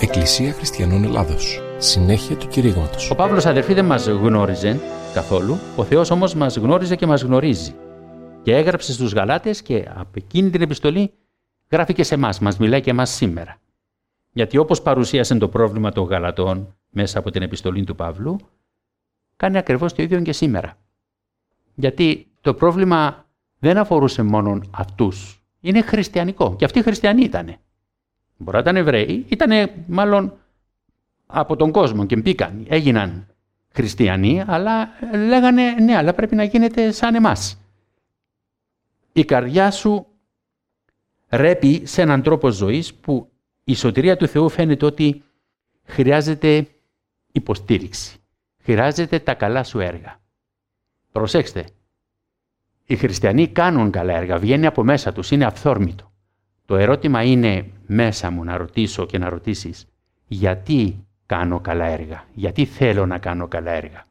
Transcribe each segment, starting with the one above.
Εκκλησία Χριστιανών Ελλάδος. Συνέχεια του κηρύγματος. Ο Παύλος, αδερφοί, δεν μας γνώριζε καθόλου. Ο Θεός όμως μας γνώριζε και μας γνωρίζει. Και έγραψε στους Γαλάτες και από εκείνη την επιστολή γράφει και σε εμάς, μας μιλάει και εμάς σήμερα. Γιατί όπως παρουσίασε το πρόβλημα των Γαλατών μέσα από την επιστολή του Παύλου, κάνει ακριβώς το ίδιο και σήμερα. Γιατί το πρόβλημα δεν αφορούσε μόνο αυτούς. Είναι χριστιανικό. Και αυτοί χριστιανοί ήτανε. Μπορεί να ήταν Εβραίοι, ήτανε μάλλον από τον κόσμο και μπήκαν, έγιναν χριστιανοί, αλλά λέγανε ναι, αλλά πρέπει να γίνεται σαν εμάς. Η καρδιά σου ρέπει σε έναν τρόπο ζωής που η σωτηρία του Θεού φαίνεται ότι χρειάζεται υποστήριξη. Χρειάζεται τα καλά σου έργα. Προσέξτε, οι χριστιανοί κάνουν καλά έργα, βγαίνει από μέσα τους, είναι αυθόρμητο. Το ερώτημα είναι μέσα μου να ρωτήσω και να ρωτήσεις γιατί κάνω καλά έργα, γιατί θέλω να κάνω καλά έργα.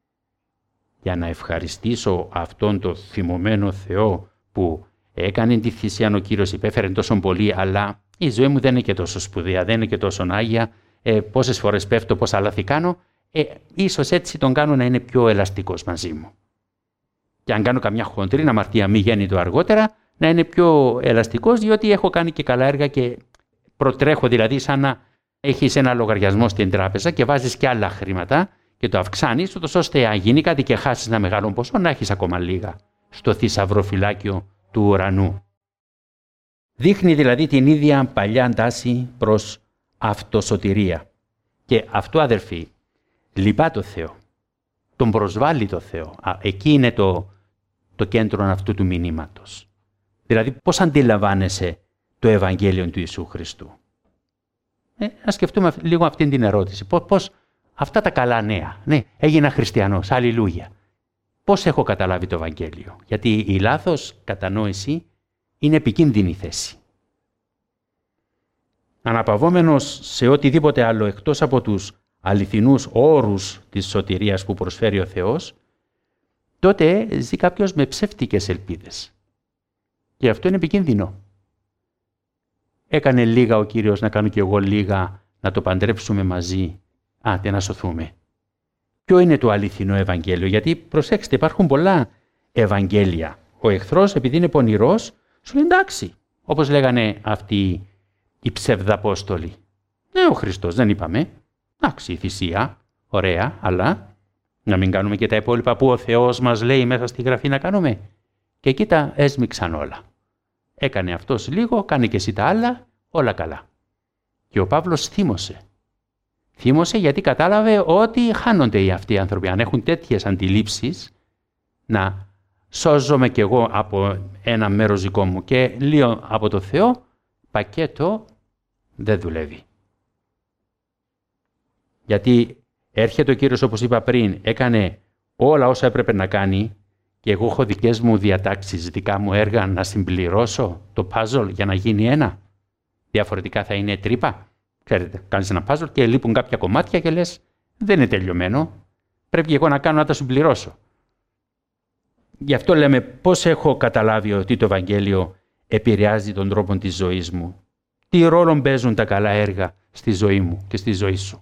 Για να ευχαριστήσω αυτόν τον θυμωμένο Θεό που έκανε τη θυσία, ο Κύριος υπέφερε τόσο πολύ, αλλά η ζωή μου δεν είναι και τόσο σπουδαία, δεν είναι και τόσο άγια, πόσες φορές πέφτω, πόσα λάθη κάνω, ίσως έτσι τον κάνω να είναι πιο ελαστικός μαζί μου. Και αν κάνω καμιά χοντρή αμαρτία, μη γέννητο αργότερα, να είναι πιο ελαστικός, διότι έχω κάνει και καλά έργα και προτρέχω, δηλαδή σαν να έχεις ένα λογαριασμό στην τράπεζα και βάζεις και άλλα χρήματα και το αυξάνεις, ώστε αν γίνει κάτι και χάσεις ένα μεγάλο ποσό, να έχεις ακόμα λίγα στο θησαυροφυλάκιο του ουρανού. Δείχνει δηλαδή την ίδια παλιά τάση προς αυτοσωτηρία. Και αυτό, αδερφοί, λυπά το Θεό. Τον προσβάλλει το Θεό. Εκεί είναι το κέντρο αυτού του μηνύματος. Δηλαδή, πώς αντιλαμβάνεσαι το Ευαγγέλιο του Ιησού Χριστού. Ας σκεφτούμε λίγο αυτή την ερώτηση. Πώς αυτά τα καλά νέα. Ναι, έγινα χριστιανός, αλληλούια. Πώς έχω καταλάβει το Ευαγγέλιο. Γιατί η λάθος κατανόηση είναι επικίνδυνη θέση. Αναπαυόμενος σε οτιδήποτε άλλο εκτός από τους αληθινούς όρους της σωτηρίας που προσφέρει ο Θεός, τότε ζει κάποιος με ψεύτικες ελπίδες. Και αυτό είναι επικίνδυνο. Έκανε λίγα ο Κύριος, να κάνω κι εγώ λίγα, να το παντρέψουμε μαζί, άντε να σωθούμε. Ποιο είναι το αληθινό Ευαγγέλιο? Γιατί προσέξτε, υπάρχουν πολλά Ευαγγέλια. Ο εχθρός, επειδή είναι πονηρός, σου λέει εντάξει, όπως λέγανε αυτοί οι ψευδαπόστολοι. Ναι, ο Χριστός δεν είπαμε. Εντάξει, η θυσία, ωραία, αλλά να μην κάνουμε και τα υπόλοιπα που ο Θεός μας λέει μέσα στη Γραφή να κάνουμε. Και εκεί τα έσμιξαν όλα. Έκανε αυτός λίγο, κάνε και εσύ τα άλλα, όλα καλά. Και ο Παύλος θύμωσε. Θύμωσε γιατί κατάλαβε ότι χάνονται οι αυτοί οι άνθρωποι. Αν έχουν τέτοιες αντιλήψεις, να σώζομαι κι εγώ από ένα μέρος δικό μου και λίγο από το Θεό, πακέτο δεν δουλεύει. Γιατί έρχεται ο Κύριος, όπως είπα πριν, έκανε όλα όσα έπρεπε να κάνει και εγώ έχω δικές μου διατάξεις, δικά μου έργα να συμπληρώσω το puzzle για να γίνει ένα. Διαφορετικά θα είναι τρύπα. Ξέρετε, κάνεις ένα puzzle και λείπουν κάποια κομμάτια και λες δεν είναι τελειωμένο. Πρέπει και εγώ να κάνω να τα συμπληρώσω. Γι' αυτό λέμε πώς έχω καταλάβει ότι το Ευαγγέλιο επηρεάζει τον τρόπο της ζωής μου. Τι ρόλο παίζουν τα καλά έργα στη ζωή μου και στη ζωή σου.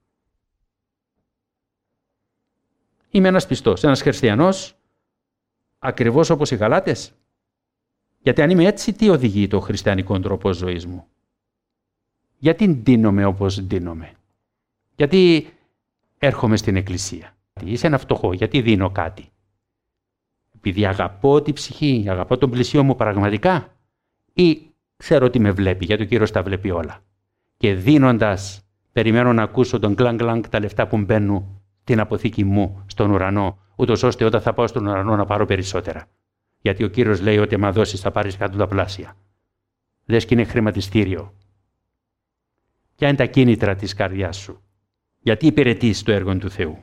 Είμαι ένας πιστός, ένας χριστιανός, ακριβώς όπως οι Γαλάτες. Γιατί αν είμαι έτσι, τι οδηγεί το χριστιανικό τρόπο ζωής μου? Γιατί ντύνομαι όπως ντύνομαι? Γιατί έρχομαι στην εκκλησία? Είσαι ένα φτωχό, γιατί δίνω κάτι? Επειδή αγαπώ τη ψυχή, αγαπώ τον πλησίο μου πραγματικά, ή ξέρω ότι με βλέπει, γιατί ο Κύριος τα βλέπει όλα. Και δίνοντας, περιμένω να ακούσω τον κλανγκ-κλανγκ τα λεφτά που μπαίνουν την αποθήκη μου στον ουρανό, ούτως ώστε όταν θα πάω στον ουρανό να πάρω περισσότερα. Γιατί ο Κύριος λέει ότι άμα δώσεις θα πάρεις κάτω τα πλάσια. Λες και είναι χρηματιστήριο. Ποια είναι τα κίνητρα της καρδιάς σου? Γιατί υπηρετείς το έργο του Θεού?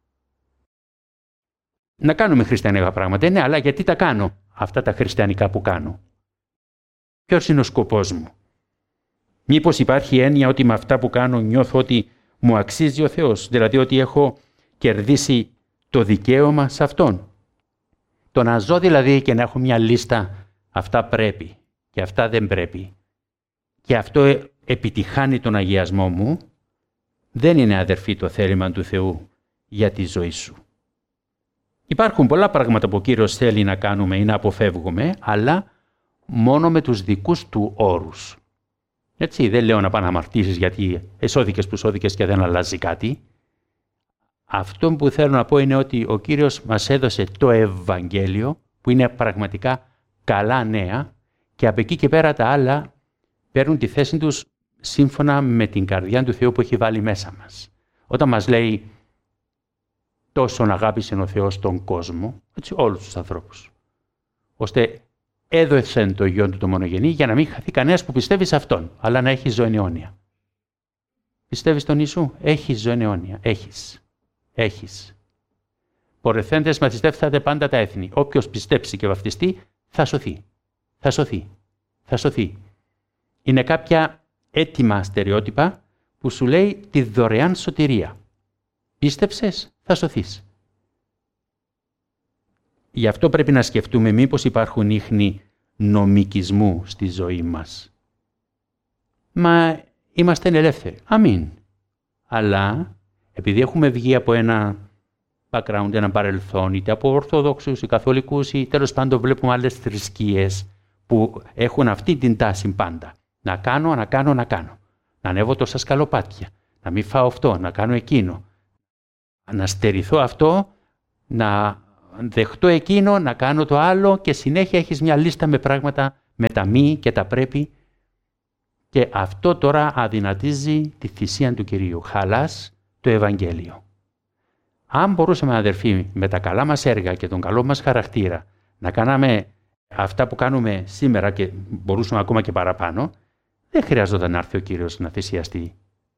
Να κάνουμε χριστιανικά πράγματα, ναι, αλλά γιατί τα κάνω αυτά τα χριστιανικά που κάνω? Ποιος είναι ο σκοπός μου? Μήπως υπάρχει έννοια ότι με αυτά που κάνω νιώθω ότι μου αξίζει ο Θεός, δηλαδή ότι έχω κερδίσει το δικαίωμα σε Αυτόν? Το να ζω δηλαδή και να έχω μια λίστα, αυτά πρέπει και αυτά δεν πρέπει, και αυτό επιτυχάνει τον αγιασμό μου, δεν είναι, αδερφοί, το θέλημα του Θεού για τη ζωή σου. Υπάρχουν πολλά πράγματα που ο Κύριος θέλει να κάνουμε ή να αποφεύγουμε, αλλά μόνο με τους δικούς του όρους. Έτσι, δεν λέω να πάνε να αμαρτήσεις γιατί εσώδηκες που σώδηκες και δεν αλλάζει κάτι. Αυτό που θέλω να πω είναι ότι ο Κύριος μας έδωσε το Ευαγγέλιο, που είναι πραγματικά καλά νέα, και από εκεί και πέρα τα άλλα παίρνουν τη θέση τους σύμφωνα με την καρδιά του Θεού που έχει βάλει μέσα μας. Όταν μας λέει τόσον αγάπησε ο Θεός τον κόσμο, έτσι, όλους τους ανθρώπους, ώστε έδωσε το Υιό του το μονογενή για να μην χαθεί κανένας που πιστεύει σε Αυτόν, αλλά να έχει ζωή αιώνια. Πιστεύεις στον Ιησού? Έχεις ζωή αιώνια. Έχεις. Πορευθέντες μαθηστεύσατε πάντα τα έθνη. Όποιος πιστέψει και βαφτιστεί θα σωθεί. Είναι κάποια έτοιμα στερεότυπα που σου λέει τη δωρεάν σωτηρία. Πίστεψες, θα σωθείς. Γι' αυτό πρέπει να σκεφτούμε μήπως υπάρχουν ίχνη νομικισμού στη ζωή μας. Μα είμαστε ελεύθεροι. Αμήν. Αλλά επειδή έχουμε βγει από ένα background, ένα παρελθόν, είτε από Ορθόδοξους ή Καθολικούς ή τέλος πάντων βλέπουμε άλλες θρησκείες που έχουν αυτή την τάση πάντα. Να κάνω. Να ανέβω τόσα σκαλοπάτια. Να μην φάω αυτό, να κάνω εκείνο. Να στερηθώ αυτό, να δεχτώ εκείνο, να κάνω το άλλο και συνέχεια έχεις μια λίστα με πράγματα, με τα μη και τα πρέπει. Και αυτό τώρα αδυνατίζει τη θυσία του Κυρίου. Χαλάς το Ευαγγέλιο. Αν μπορούσαμε, αδερφοί, με τα καλά μας έργα και τον καλό μας χαρακτήρα να κάναμε αυτά που κάνουμε σήμερα και μπορούσαμε ακόμα και παραπάνω, δεν χρειαζόταν να έρθει ο Κύριος να θυσιαστεί.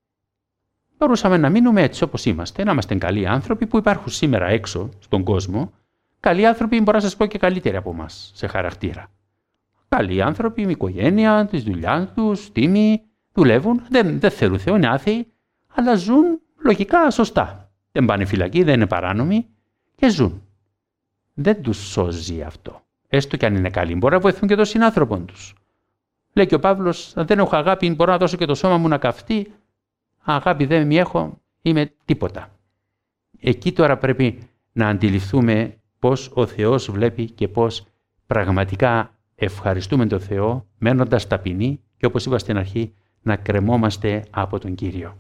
Μπορούσαμε να μείνουμε έτσι όπως είμαστε, να είμαστε καλοί άνθρωποι που υπάρχουν σήμερα έξω στον κόσμο. Καλοί άνθρωποι, μπορώ να σας πω, και καλύτεροι από εμάς σε χαρακτήρα. Καλοί άνθρωποι με οικογένεια, τη δουλειά τους, τίμοι, δουλεύουν, δεν θέλουν Θεό, είναι άθεοι, αλλά ζουν λογικά σωστά. Δεν πάνε φυλακή, δεν είναι παράνομοι και ζουν. Δεν τους σώζει αυτό. Έστω κι αν είναι καλοί, μπορεί να βοηθούν και τον συνάνθρωπο τους. Λέει και ο Παύλος, αν δεν έχω αγάπη, μπορώ να δώσω και το σώμα μου να καυτεί. Αγάπη δεν μη έχω, είμαι τίποτα. Εκεί τώρα πρέπει να αντιληφθούμε πώς ο Θεός βλέπει και πώς πραγματικά ευχαριστούμε τον Θεό, μένοντας ταπεινοί και όπως είπα στην αρχή, να κρεμόμαστε από τον Κύριο.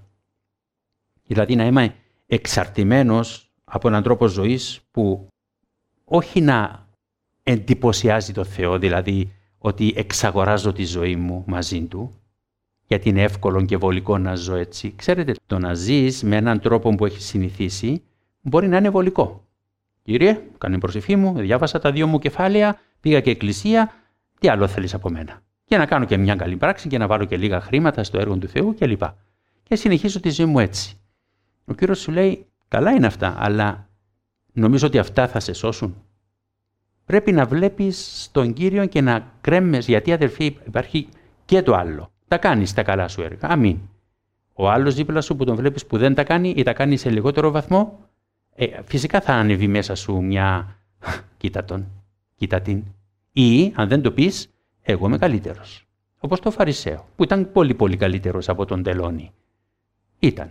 Δηλαδή να είμαι εξαρτημένος από έναν τρόπο ζωής που όχι να εντυπωσιάζει τον Θεό, δηλαδή ότι εξαγοράζω τη ζωή μου μαζί Του, γιατί είναι εύκολο και βολικό να ζω έτσι. Ξέρετε, το να ζεις με έναν τρόπο που έχεις συνηθίσει μπορεί να είναι βολικό. Κύριε, κάνω την προσευχή μου, διάβασα τα 2 μου κεφάλαια, πήγα και εκκλησία, τι άλλο θέλεις από μένα? Και να κάνω και μια καλή πράξη και να βάλω και λίγα χρήματα στο έργο του Θεού κλπ. Και συνεχίζω τη ζωή μου έτσι. Ο Κύριος σου λέει, καλά είναι αυτά, αλλά νομίζω ότι αυτά θα σε σώσουν? Πρέπει να βλέπεις τον Κύριο και να κρέμες, γιατί αδερφοί υπάρχει και το άλλο. Τα κάνεις τα καλά σου έργα. Αμήν. Ο άλλος δίπλα σου που τον βλέπεις που δεν τα κάνει ή τα κάνει σε λιγότερο βαθμό, φυσικά θα ανεβεί μέσα σου μια κοίτα τον, κοίτα την. Ή αν δεν το πεις, εγώ είμαι καλύτερος. Όπως το Φαρισαίο, που ήταν πολύ πολύ καλύτερος από τον τελώνη. Ήταν.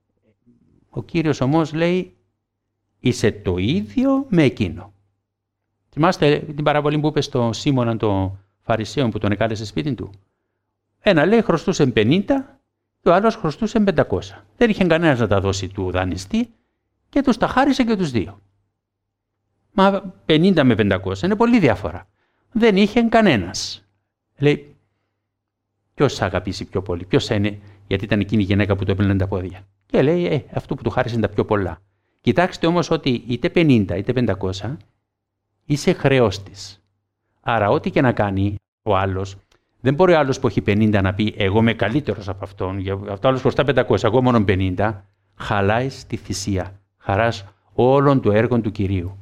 Ο Κύριος όμως λέει, είσαι το ίδιο με εκείνο. Θυμάστε την παραβολή που είπε στο Σίμωνα το Φαρισαίο που τον εκάλεσε σπίτι του? Ένα λέει χρωστούσε 50 και ο άλλος χρωστούσε 500. Δεν είχε κανένας να τα δώσει του δανειστή και τους τα χάρισε και τους δύο. Μα 50 με 500 είναι πολύ διαφορά. Δεν είχε κανένας. Λέει, ποιος θα αγαπήσει πιο πολύ, ποιος θα είναι, γιατί ήταν εκείνη η γυναίκα που του έπαιρνε τα πόδια. Και λέει, αυτό που του χάρισε είναι τα πιο πολλά. Κοιτάξτε όμως ότι είτε 50 είτε 500 είσαι χρέος της. Άρα ό,τι και να κάνει ο άλλος, δεν μπορεί ο άλλος που έχει 50 να πει εγώ είμαι καλύτερος από αυτόν, αυτό άλλος χρωστά 500, εγώ μόνο 50, χαλάει τη θυσία, χαράς όλων των έργων του Κυρίου.